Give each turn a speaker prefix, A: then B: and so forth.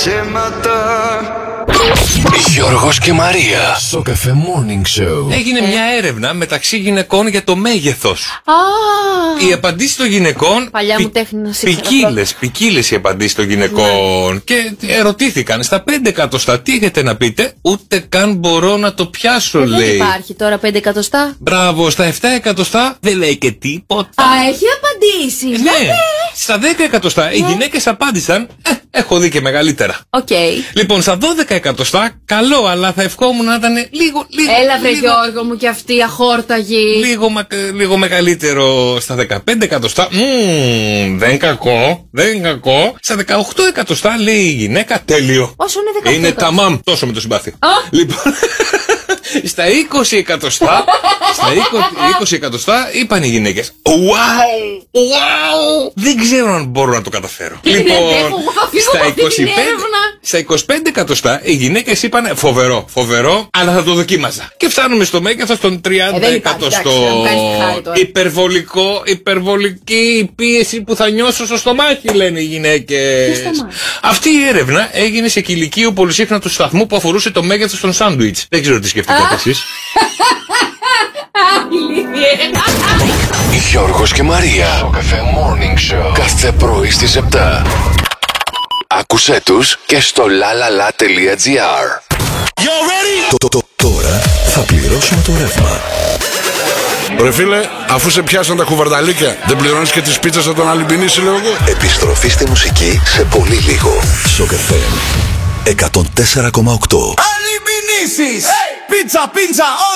A: ψέματα.
B: Γιώργος και Μαρία στο Cafe Morning Show.
C: Έγινε μια έρευνα μεταξύ γυναικών για το μέγεθος. Οι απαντήσεις των γυναικών.
D: Παλιά μου τέχνη να σύγχρονα.
C: Ποικίλες οι απαντήσεις των γυναικών. Και ερωτήθηκαν στα 5 εκατοστά τι έχετε να πείτε. Ούτε καν μπορώ να το πιάσω, λέει.
D: Δεν υπάρχει τώρα 5 εκατοστά.
C: Μπράβο, στα 7 εκατοστά δεν λέει και τίποτα.
D: Έχει απαντήσει.
C: Ναι, στα 10 εκατοστά οι γυναίκες απάντησαν. Έχω δει και μεγαλύτερα.
D: Οκ.
C: Λοιπόν, στα 12 εκατοστά, καλό, αλλά θα ευχόμουν να ήταν λίγο.
D: Έλα, βρε Γιώργο μου, και αυτή αχόρταγη.
C: Λίγο μεγαλύτερο στα 15 εκατοστά. Δεν κακό. Στα 18 εκατοστά λέει η γυναίκα τέλειο.
D: Όσο είναι 18.
C: Είναι ταμάμ. Τόσο με το συμπάθειο. Λοιπόν, στα 20 εκατοστά. Στα 20 εκατοστά είπαν οι γυναίκες. Wow! Δεν ξέρω αν μπορώ να το καταφέρω. Λοιπόν, στα 25 εκατοστά οι γυναίκες είπαν φοβερό, αλλά θα το δοκίμαζα. Και φτάνουμε στο μέγεθος των 30 εκατοστών. Υπερβολική πίεση που θα νιώσω στο στομάχι, λένε οι γυναίκες. Αυτή η έρευνα έγινε σε κηλικείο πολυσύχνατου σταθμού που αφορούσε το μέγεθος των σάντουιτς. Δεν ξέρω τι σκεφτήκατε εσείς.
B: Γιώργος και Μαρία στο Cafe Morning Show. Κάθε πρωί στις 7. Άκουσέ τους και στο lalala.gr.
E: Τώρα θα πληρώσουμε το ρεύμα.
F: Ρε φίλε, αφού σε πιάσαν τα κουβαρδαλίκια, δεν πληρώνεις και τις πίτσες από τον Αλυμπινίση, λέω εγώ.
E: Επιστροφή στη μουσική σε πολύ λίγο. Σοκ FM 104,8.
A: Αλυμπινίσεις! Πίτσα!